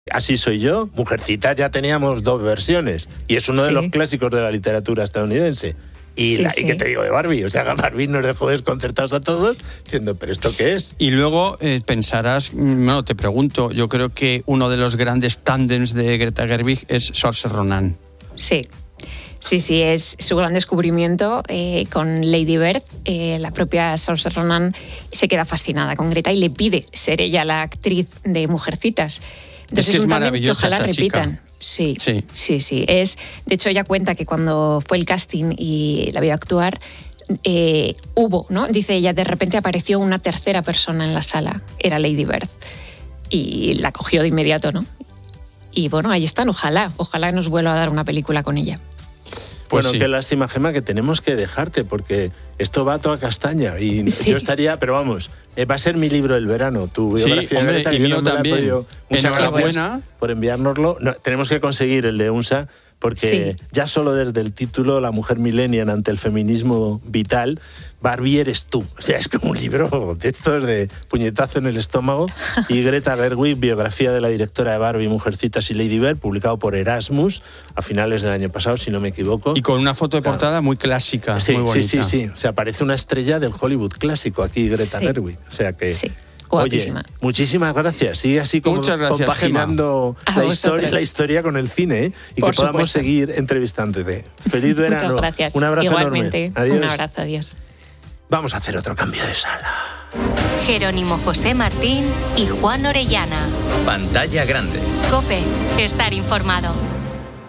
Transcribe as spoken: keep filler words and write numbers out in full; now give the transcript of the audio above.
Así soy yo. Mujercitas ya teníamos dos versiones y es uno sí. de los clásicos de la literatura estadounidense. Y, sí, la, sí. ¿y qué te digo de Barbie? O sea, Barbie nos dejó desconcertados a todos diciendo, ¿pero esto qué es? Y luego eh, pensarás, bueno, te pregunto, yo creo que uno de los grandes tándems de Greta Gerwig es Saoirse Ronan. Sí. Sí, sí, es su gran descubrimiento eh, con Lady Bird. Eh, la propia Saoirse Ronan se queda fascinada con Greta y le pide ser ella la actriz de Mujercitas. Entonces es que es, es un maravillosa que ojalá esa repitan. Chica. Sí, sí, sí, sí. Es, de hecho, ella cuenta que cuando fue el casting y la vio actuar, eh, hubo, ¿no? Dice ella, de repente apareció una tercera persona en la sala, era Lady Bird. Y la cogió de inmediato, ¿no? Y bueno, ahí están, ojalá, ojalá nos vuelva a dar una película con ella. Pues bueno, sí. qué lástima, Gemma, que tenemos que dejarte porque esto va a toda castaña y sí. yo estaría, pero vamos, eh, va a ser mi libro del verano, tu biografía sí, hombre, de Greta, y yo mío no me también. Podido, muchas Enhorabuena gracias por enviárnoslo. No, tenemos que conseguir el de U N S A porque sí. ya solo desde el título, La mujer millennial ante el feminismo vital, Barbie eres tú. O sea, es como un libro de estos de puñetazo en el estómago. Y Greta Gerwig, biografía de la directora de Barbie, Mujercitas y Lady Bird, publicado por Erasmus a finales del año pasado, si no me equivoco. Y con una foto de portada claro. muy clásica, sí, muy bonita. Sí, sí, sí. O sea, parece una estrella del Hollywood clásico aquí, Greta sí. Gerwig. O sea que... Sí. Guapísima. Oye, muchísimas gracias. Sigue así como Muchas gracias, compaginando la historia, la historia con el cine, ¿eh? Y Por que podamos supuesto. seguir entrevistándote. Feliz verano. Muchas gracias. Un abrazo Igualmente. enorme. Adiós. Un abrazo, adiós. Vamos a hacer otro cambio de sala. Jerónimo José Martín y Juan Orellana. Pantalla grande. COPE. Estar informado.